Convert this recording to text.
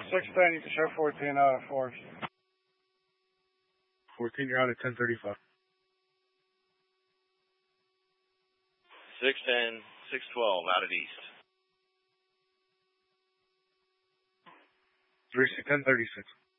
610, you can show 14 out of Forest. 14, you're out at 1035. 610, 612, out at East. 1036.